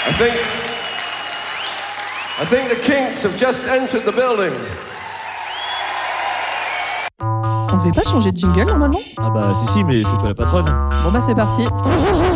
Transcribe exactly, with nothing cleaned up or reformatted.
I think, I think the Kinks have just entered the building. On devait pas changer de jingle normalement? Ah bah si si, mais je suis pas la patronne. Bon bah c'est parti.